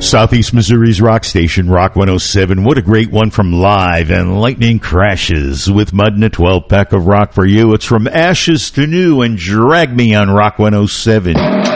Southeast Missouri's rock station, Rock 107. What a great one from Live and Lightning Crashes with Mud and a 12-pack of rock for you. It's From Ashes to New and Drag Me on Rock 107.